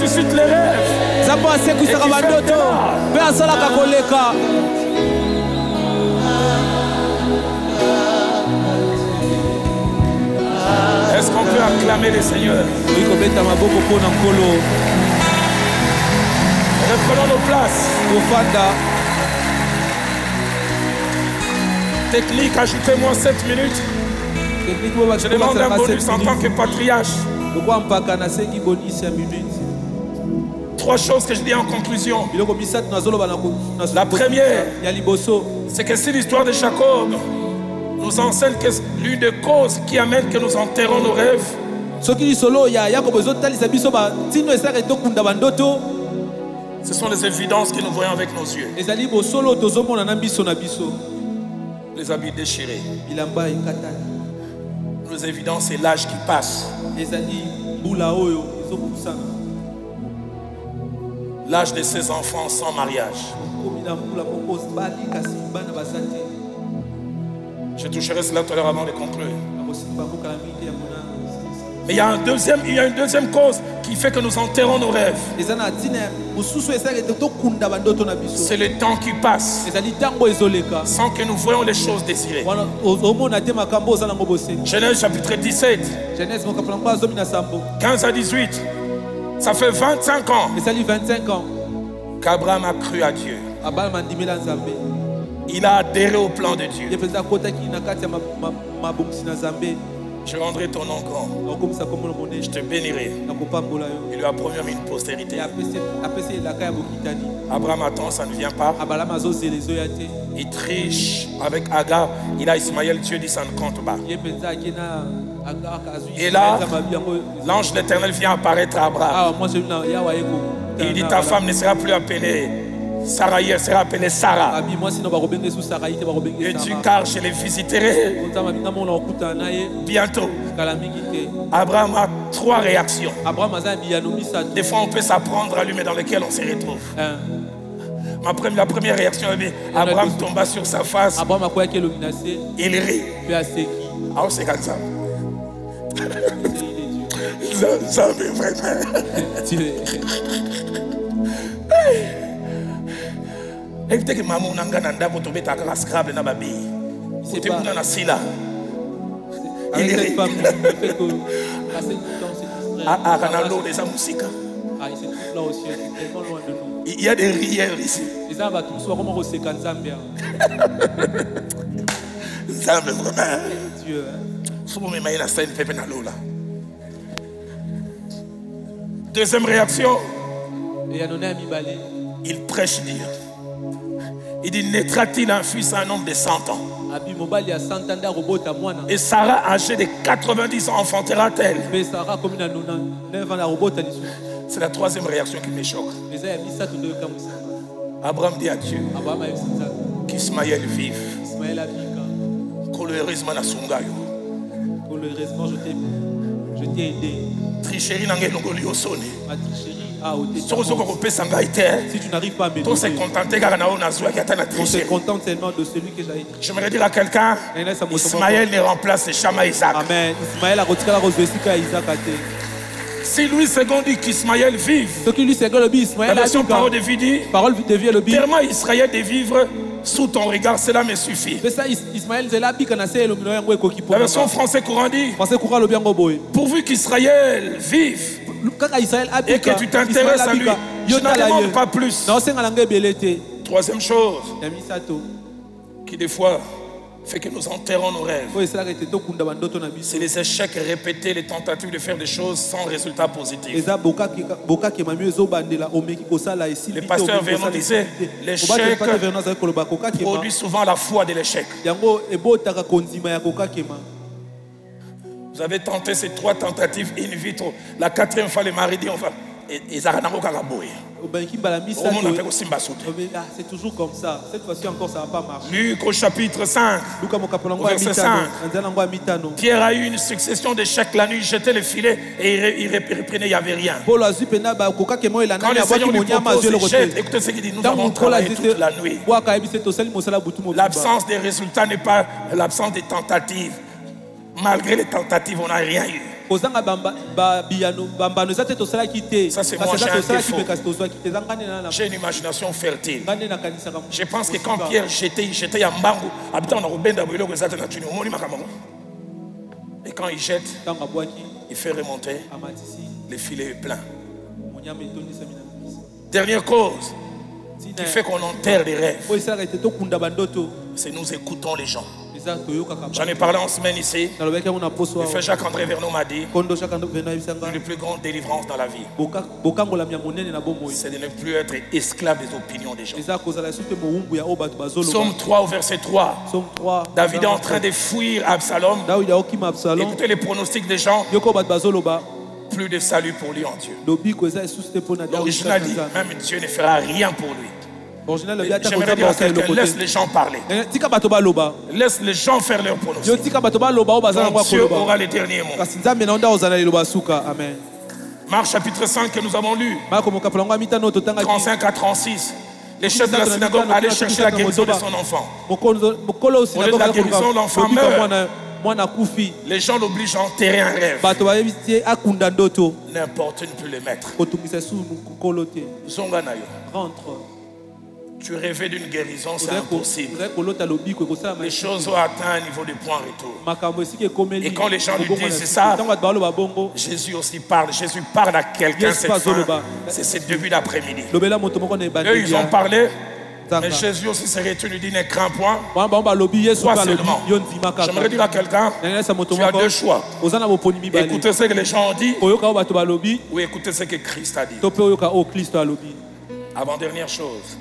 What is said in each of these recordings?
ressuscite les rêves. Est-ce qu'on peut acclamer les seigneurs? Reprenons nos places. Technique, ajoutez-moi 7 minutes. Je demande un bonus en tant que patriarche. 3 choses que je dis en conclusion. La première, c'est que si l'histoire de Jacob nous enseigne que l'une des causes qui amène que nous enterrons nos rêves, ce sont les évidences que nous voyons avec nos yeux. Les habits déchirés. Les évidences, c'est l'âge qui passe. L'âge de ses enfants sans mariage. Je toucherai cela tout à l'heure avant de conclure. Mais il y a une deuxième cause qui fait que nous enterrons nos rêves. C'est le temps qui passe sans que nous voyons les choses désirées. Genèse chapitre 17, 15 à 18. Ça fait 25 ans qu'Abraham a cru à Dieu. Il a adhéré au plan de Dieu. Je rendrai ton nom grand. Je te bénirai. Il lui a promis une postérité. Abraham attend, ça ne vient pas. Il triche avec Agar. Il a Ismaël, Dieu dit ça ne compte pas. Et là, l'ange de l'Éternel vient apparaître à Abraham. Et il dit, ta femme ne sera plus appelée Sarah, elle sera appelée Sarah. Et tu, car je les visiterai bientôt. Abraham a 3 réactions. Des fois, on peut s'apprendre à lui, mais dans lesquelles on se retrouve. La première réaction, Abraham tomba sur sa face. Il rit. Alors, c'est comme ça. Ça me vraiment. Évitez que maman n'engane un dabo tomber à la scrable na babi. C'était pour la sila. Il est à Canalo des musiques. Il y a des rieurs ici. Zambe vraiment. Faut me mettre la scène pepe na lola. Deuxième réaction. Il prêche Dieu. Il dit, naîtra-t-il un fils à un homme de 100 ans? Et Sarah, âgée de 90 ans, enfantera-t-elle? C'est la troisième réaction qui me choque. Abraham dit à Dieu qu'Ismaël vive. Colheureusement, je t'ai aidé. Tricherie n'a pas sonné. Si tu n'arrives pas à m'aider, on se contente seulement de celui que j'ai. J'aimerais dire à quelqu'un, Ismaël ne remplace jamais Isaac. Amen. Ismaël a retiré la rose de Isaac. Si Louis II dit qu'Ismaël vive, la version parole de vie dit, tellement Israël de vivre sous ton regard, cela me suffit. La version français courant dit, pourvu qu'Israël vive et que tu t'intéresses à lui, je n'en demande pas plus. Troisième chose qui des fois fait que nous enterrons nos rêves, c'est les échecs répétés, les tentatives de faire des choses sans résultat positif. Le pasteur Vernon disait, l'échec produit souvent la foi de l'échec. Vous avez tenté ces 3 tentatives in vitro. La 4e fois, le mari dit, on va... C'est toujours comme ça. Cette fois-ci encore, ça ne va pas marcher. Luc au chapitre 5, verset 5. Pierre a eu une succession d'échecs la nuit, il jetait le filet et il reprenait, il n'y avait rien. Quand le Seigneur lui propose, jette, écoutez ce qu'il dit, nous avons travaillé toute la nuit. L'absence des résultats n'est pas l'absence des tentatives. Malgré les tentatives, on n'a rien eu. Ça c'est moi, j'ai un défaut. J'ai une imagination fertile. Je pense que quand Pierre jetait Yambangu, et quand il jette, il fait remonter, le filet est plein. Dernière cause qui fait qu'on enterre les rêves, c'est nous écoutons les gens. J'en ai parlé en semaine ici. Le frère Jacques-André Vernon m'a dit une plus grande délivrance dans la vie, c'est de ne plus être esclave des opinions des gens. Psaume 3 au verset 3. David est en train de fuir Absalom. Écoutez les pronostics des gens. Plus de salut pour lui en Dieu. L'original dit même Dieu ne fera rien pour lui. J'aimerais dire à quelqu'un, laisse les gens parler. Laisse les gens faire leur pronostic. Donc Dieu aura les derniers mots. Marc chapitre 5 que nous avons lu, 35 à 36. Les chefs de la synagogue allaient chercher la guérison de son enfant. Au lieu de la guérison, l'enfant meurt. Les gens l'obligent à enterrer un rêve. N'importe où ne peut le mettre. Rentre. Tu rêvais d'une guérison, c'est impossible. Les choses ont atteint un niveau de point retour. Et quand les gens lui disent c'est ça, Jésus aussi parle. Jésus parle à quelqu'un cette fin. C'est ce début d'après-midi. Eux, ils ont parlé. Mais Jésus aussi se retourne et dit ne crains point. Toi seulement. J'aimerais dire à quelqu'un, tu as deux choix. Écoutez ce que les gens ont dit ou écoutez ce que Christ a dit. Avant-dernière chose.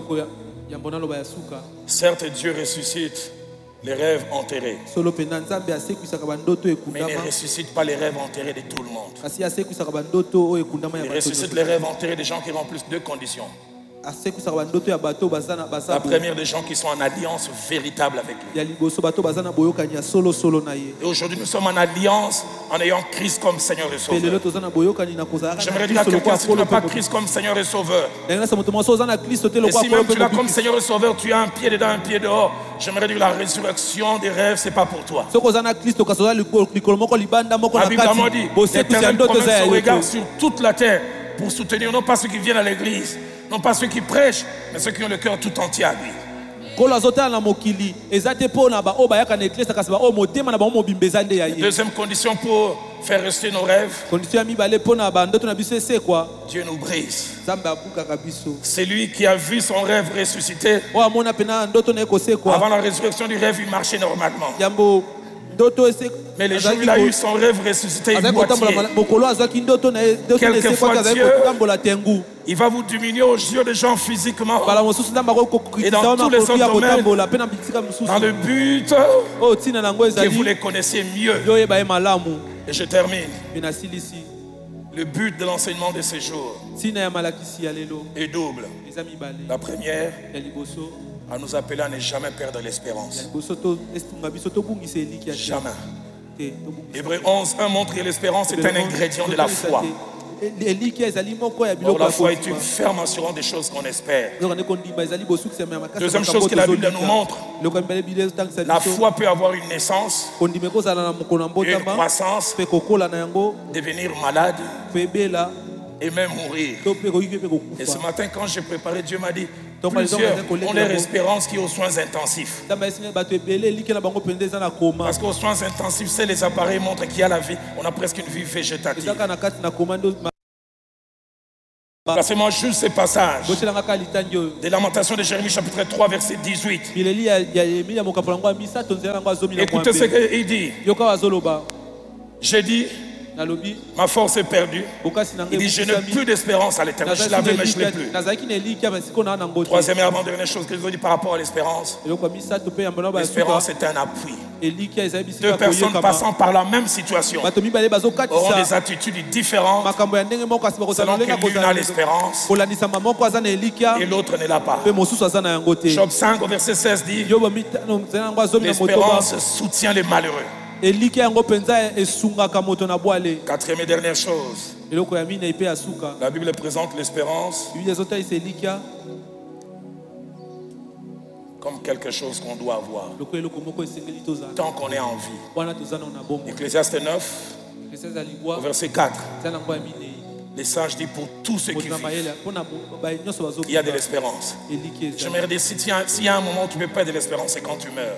Certes, Dieu ressuscite les rêves enterrés, mais il ne ressuscite pas les rêves enterrés de tout le monde. Il ressuscite les rêves enterrés des gens qui remplissent deux conditions. La première, des gens qui sont en alliance véritable avec lui. Et aujourd'hui, nous sommes en alliance en ayant Christ comme Seigneur et Sauveur. J'aimerais dire à quelqu'un, si tu n'as pas Christ comme Seigneur et Sauveur, et si même tu l'as comme Seigneur et Sauveur, tu as un pied dedans, un pied dehors, j'aimerais dire la résurrection des rêves, c'est pas pour toi. La Bible a dit, l'Éternel promène son regard sur toute la terre pour soutenir non pas ceux qui viennent à l'église, non pas ceux qui prêchent, mais ceux qui ont le cœur tout entier à lui. Deuxième condition pour faire rester nos rêves, Dieu nous brise. C'est lui qui a vu son rêve ressusciter. Avant la résurrection du rêve, il marchait normalement. Mais les jours où il a eu son rêve ressuscité, il boitillait. Quelquefois Dieu, il va vous diminuer aux yeux des gens physiquement. Et dans tous les autres domaines, dans le but que vous les connaissiez mieux. Et je termine. Le but de l'enseignement de ces jours est double. La première, à nous appeler à ne jamais perdre l'espérance. Jamais. Hébreux 11:1 montre que l'espérance est un ingrédient de la foi. Or, la foi est une ferme assurance des choses qu'on espère. Deuxième chose que la Bible nous montre, la foi peut avoir une naissance, une croissance, devenir malade et même mourir. Et ce matin, quand j'ai préparé, Dieu m'a dit, plusieurs ont leur espérance qui est aux soins intensifs. Parce qu'aux soins intensifs, c'est les appareils montrent qu'il y a la vie. On a presque une vie végétative. Passez-moi juste ces passages. Des Lamentations de Jérémie chapitre 3 verset 18. Écoutez ce qu'il dit. J'ai dit, ma force est perdue. Il dit, je n'ai plus d'espérance à l'éternel. Je l'avais, mais je ne l'ai plus. Troisième et avant-dernière chose que je veux dire par rapport à l'espérance. L'espérance est un appui. Deux personnes passant par la même situation auront des attitudes différentes selon que l'une a l'espérance et l'autre ne l'a pas. Job 5 au verset 16 dit, l'espérance soutient les malheureux. Quatrième et dernière chose, la Bible présente l'espérance comme quelque chose qu'on doit avoir tant qu'on est en vie. Ecclésiaste 9 Au verset 4. Les sages disent pour tous ceux qui vivent, il y a de l'espérance. J'aimerais dire, s'il y a un moment où tu ne peux pas de l'espérance, c'est quand tu meurs.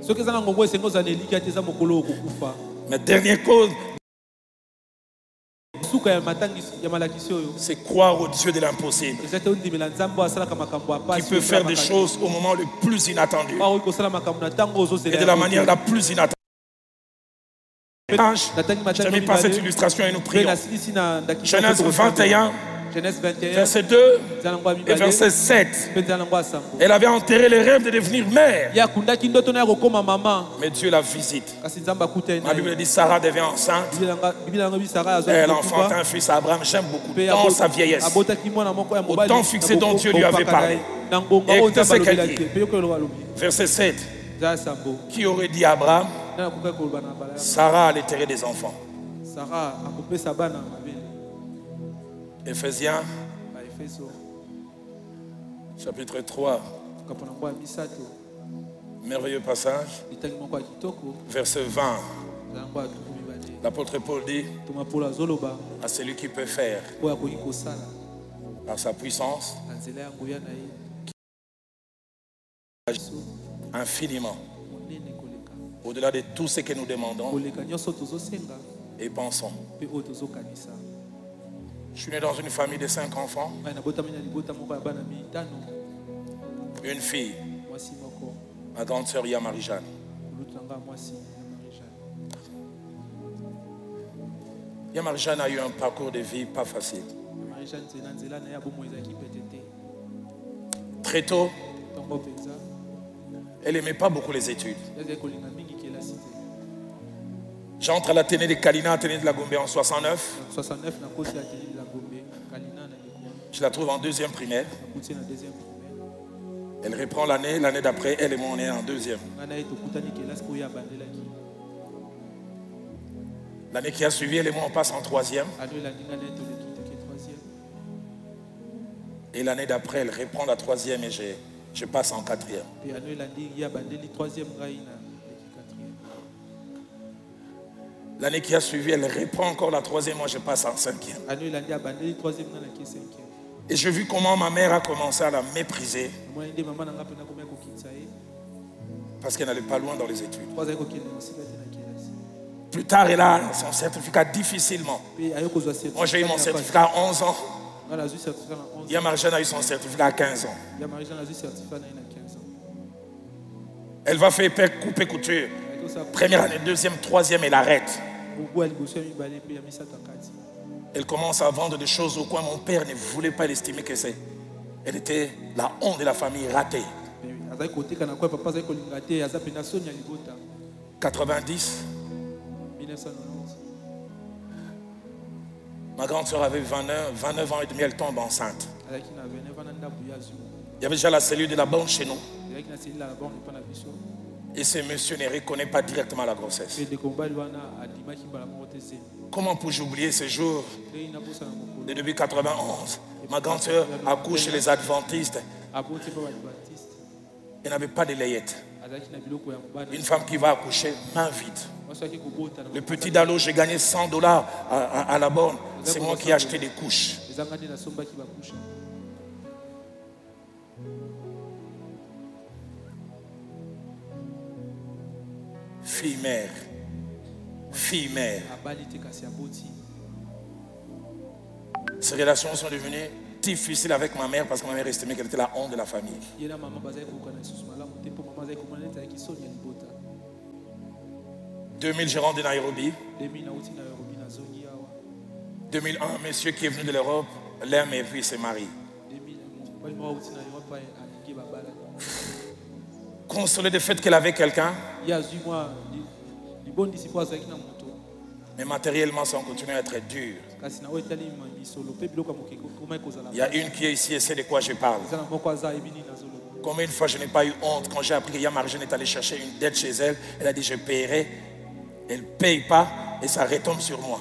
Mais dernière cause, c'est croire au Dieu de l'impossible, qui peut faire des choses au moment le plus inattendu et de la manière la plus inattendue. Je n'ai pas cette illustration et nous prions. Genèse 21, verset 2 et verset 7. Elle avait enterré le rêve de devenir mère. Mais Dieu la visite. Ma Bible dit Sarah devient enceinte. Elle enfante un fils à Abraham. J'aime beaucoup. Dans sa vieillesse, au temps fixé dont Dieu lui avait parlé. Et écoutez ce qu'elle dit. Verset 7. Qui aurait dit à Abraham, Sarah allait terrer des enfants. Éphésiens, chapitre 3. Merveilleux passage. Verset 20. L'apôtre Paul dit à celui qui peut faire par sa puissance infiniment au-delà de tout ce que nous demandons et pensons. Je suis né dans une famille de 5 enfants. Une fille, ma grande sœur Marie-Jeanne. Marie-Jeanne a eu un parcours de vie pas facile. Très tôt, elle n'aimait pas beaucoup les études. J'entre à l'Athénée de Kalina, Athénée de la Gombe en 69. Je la trouve en 2e primaire. Elle reprend l'année d'après, elle et moi on est en 2e. L'année qui a suivi, elle et moi on passe en 3e. Et l'année d'après, elle reprend la 3e et je passe en 4e. L'année qui a suivi, elle reprend encore la 3e, moi je passe en 5e. Et j'ai vu comment ma mère a commencé à la mépriser parce qu'elle n'allait pas loin dans les études. Plus tard, elle a son certificat difficilement. Moi j'ai eu mon certificat à 11 ans. Marie-Jeanne a eu son certificat à 15 ans. Elle va faire couper couture. Première année, 2e, 3e, elle arrête. Elle commence à vendre des choses au coin. Mon père ne voulait pas l'estimer que c'est. Elle était la honte de la famille ratée. 90. Ma grande soeur avait 29 ans et demi, elle tombe enceinte. Il y avait déjà la cellule de la banque chez nous. Et ce monsieur ne reconnaît pas directement la grossesse. Comment puis-je oublier ce jour de depuis 91? Ma grande soeur accouche chez les adventistes. Elle n'avait pas de layette. Une femme qui va accoucher, main vide. Le petit Dalo, j'ai gagné $100 à la borne. C'est moi qui ai acheté des couches. Fille-mère. Fille-mère. Ces relations sont devenues difficiles avec ma mère parce que ma mère estimait qu'elle était la honte de la famille. 2000, je rentre de Nairobi. 2001, un monsieur qui est venu de l'Europe l'aime et puis il se marie. Consolée du fait qu'elle avait quelqu'un. Mais matériellement, ça continue à être dur. Il y a une qui est ici et c'est de quoi je parle. Combien de fois je n'ai pas eu honte quand j'ai appris que Marie-Jeanne est allée chercher une dette chez elle. Elle a dit je paierai. Elle ne paye pas et ça retombe sur moi.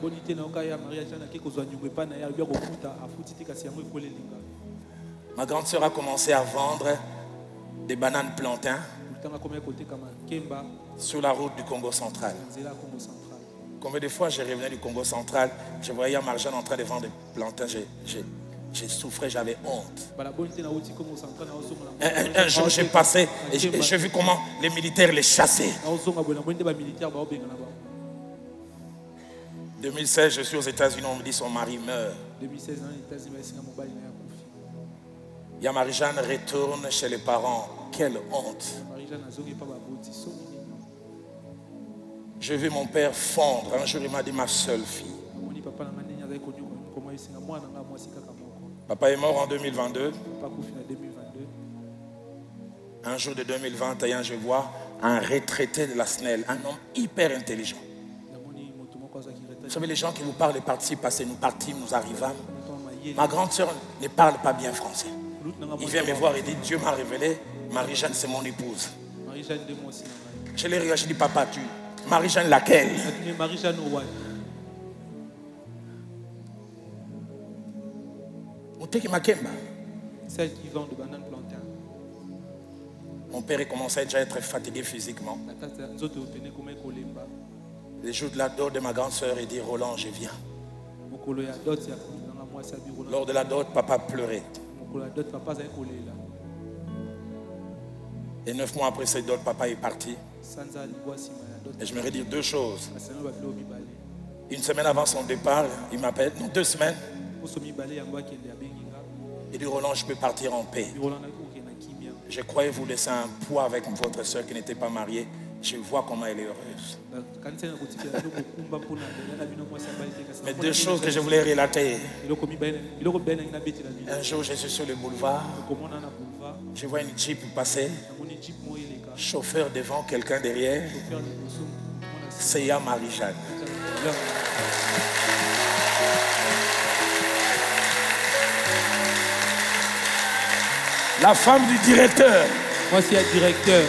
Ma grande sœur a commencé à vendre des bananes plantains sur la route du Congo central. Combien de fois j'ai revenu du Congo central, je voyais Marie-Jeanne en train de vendre des plantains, j'ai souffert, j'avais honte. Un jour j'ai passé et j'ai vu comment les militaires les chassaient. 2016, je suis aux États-Unis, on me dit son mari meurt. Marie-Jeanne retourne chez les parents. Quelle honte. Je vis mon père fondre. Un jour, il m'a dit ma seule fille. Papa est mort en 2022. Un jour de 2021, je vois un retraité de la SNEL, un homme hyper intelligent. Vous savez, les gens qui vous parlent des participes passés, nous partîmes, nous arrivâmes. Ma grande sœur ne parle pas bien français. Il vient me voir et dit, Dieu m'a révélé, Marie-Jeanne c'est mon épouse. Je l'ai regardé, je dis, papa, tu, Marie-Jeanne laquelle? Celle qui vend de bananes plantains. Mon père commençait déjà à être fatigué physiquement. Les jours de la dot de ma grande sœur, il dit, Roland, je viens. Lors de la dot, papa pleurait. Et 9 mois après cette dot, papa est parti. Et je me redis deux choses. Une semaine avant son départ, il m'appelle, non, 2 semaines. Il dit, Roland, je peux partir en paix. Je croyais vous laisser un poids avec votre soeur qui n'était pas mariée. Je vois comment elle est heureuse. Mais 2 choses que je voulais relater. Un jour, je suis sur le boulevard. Je vois une Jeep passer. Chauffeur devant, quelqu'un derrière. C'est Marie-Jeanne. La femme du directeur. Moi, c'est le directeur.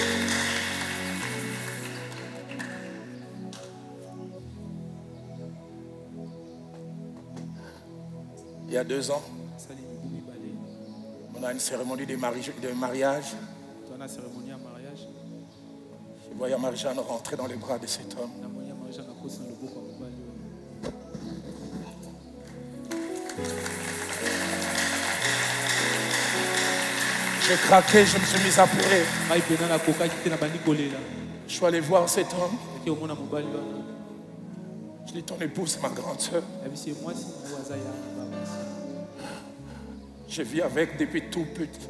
Il y a 2 ans, on a une cérémonie de mariage. Je voyais Marie-Jeanne rentrer dans les bras de cet homme. J'ai craqué, je me suis mis à pleurer. Je suis allé voir cet homme. Je dis, ton épouse, c'est ma grande soeur. Je vis avec depuis tout petit.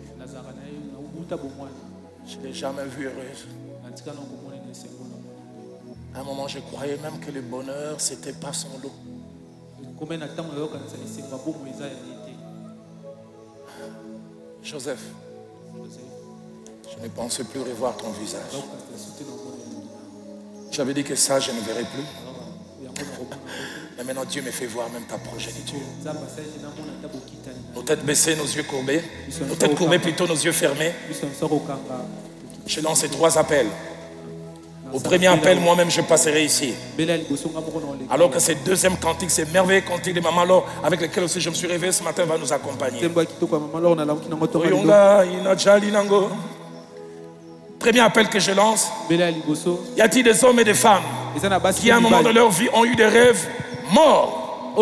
Je ne l'ai jamais vue heureuse. À un moment, je croyais même que le bonheur, ce n'était pas son lot. Joseph, je ne pensais plus revoir ton visage. J'avais dit que ça, je ne verrai plus. Mais maintenant, Dieu me fait voir même ta progéniture. Nos têtes baissées, nos yeux courbés. Nos têtes courbées, plutôt nos yeux fermés. Je lance ces 3 appels. Au premier appel, moi-même, je passerai ici. Alors que ce deuxième cantique, ce merveilleux cantique de Maman Laure, avec lequel aussi je me suis réveillé ce matin, va nous accompagner. Premier appel que je lance. Y a-t-il des hommes et des femmes qui, à un moment de leur vie, ont eu des rêves morts?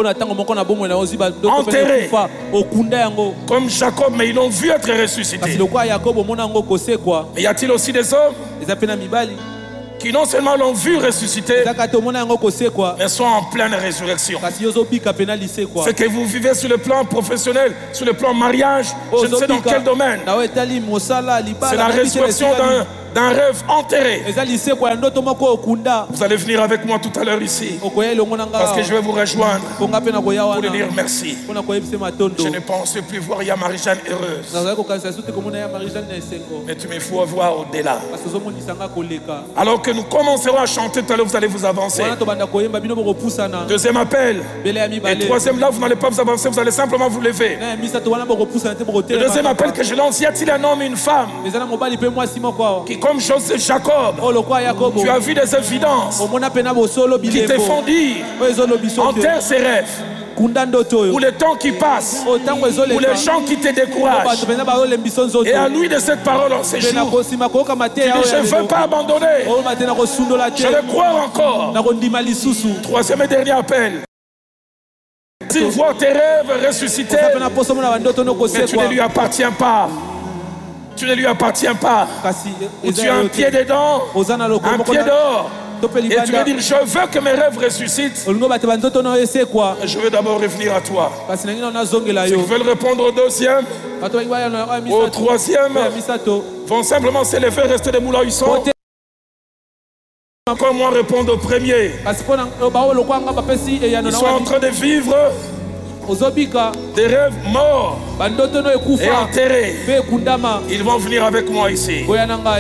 Enterrés comme Jacob, mais ils l'ont vu être ressuscité. Mais y a-t-il aussi des hommes qui non seulement l'ont vu ressusciter, mais sont en pleine résurrection? C'est que vous vivez sur le plan professionnel, sur le plan mariage, je ne sais dans quel domaine. C'est la résurrection d'un rêve enterré. Vous allez venir avec moi tout à l'heure ici, parce que je vais vous rejoindre pour lui dire merci. Je ne pensais plus voir Marie-Jeanne heureuse, mais tu me faut voir au-delà. Alors que nous commencerons à chanter tout à l'heure, vous allez vous avancer. Deuxième appel. Et troisième, là, vous n'allez pas vous avancer, vous allez simplement vous lever. Le deuxième appel que je lance, y a-t-il un homme et une femme qui, comme Joseph, Jacob, tu as vu des évidences qui te font dire, enterre ses rêves, ou les temps qui passent, ou les gens qui te découragent. Et à lui de cette parole en ces jours, tu dis, je ne veux pas abandonner, je vais croire encore. Troisième et dernier appel. Tu vois tes rêves ressuscités, mais tu ne lui appartiens pas. Tu ne lui appartiens pas. Ou tu as un pied dedans, un pied dehors. Et tu vas dire, je veux que mes rêves ressuscitent. Je veux d'abord revenir à toi. Ceux qui veulent répondre au deuxième, au troisième, vont simplement se lever, rester debout là où ils sont. Encore moins répondre au premier. Ils sont en train de vivre des rêves morts et enterrés. Ils vont venir avec moi ici.